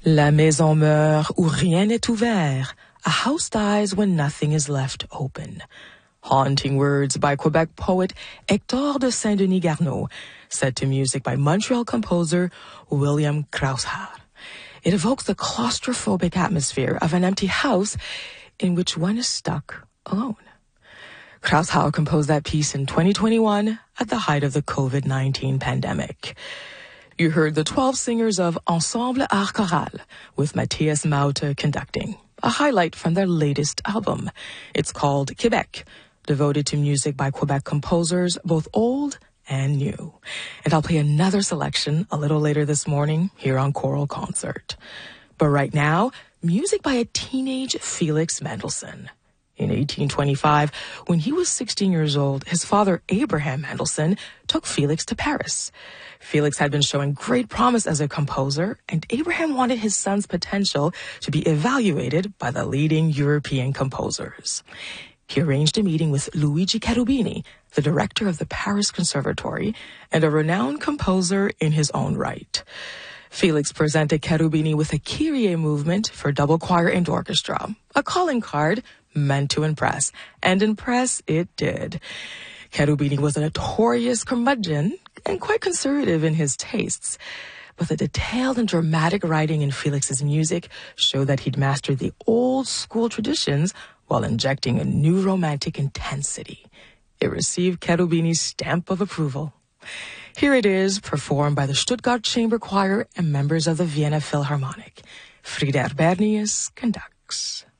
La maison meurt où rien n'est ouvert. A house dies when nothing is left open. Haunting words by Quebec poet Hector de Saint-Denis Garneau, set to music by Montreal composer William Kraushaar. It evokes the claustrophobic atmosphere of an empty house in which one is stuck alone. Kraushaar composed that piece in 2021 at the height of the COVID-19 pandemic. You heard the 12 singers of Ensemble Art Choral with Matthias Maute conducting, a highlight from their latest album. It's called Quebec, devoted to music by Quebec composers, both old and new. And I'll play another selection a little later this morning here on Choral Concert. But right now, music by a teenage Felix Mendelssohn. In 1825, when he was 16 years old, his father, Abraham Mendelssohn, took Felix to Paris. Felix had been showing great promise as a composer, and Abraham wanted his son's potential to be evaluated by the leading European composers. He arranged a meeting with Luigi Cherubini, the director of the Paris Conservatory, and a renowned composer in his own right. Felix presented Cherubini with a Kyrie movement for double choir and orchestra, a calling card meant to impress, and impress it did. Cherubini was a notorious curmudgeon and quite conservative in his tastes, but the detailed and dramatic writing in Felix's music showed that he'd mastered the old school traditions while injecting a new romantic intensity. It received Cherubini's stamp of approval. Here it is, performed by the Stuttgart Chamber Choir and members of the Vienna Philharmonic. Frieder Bernius conducts.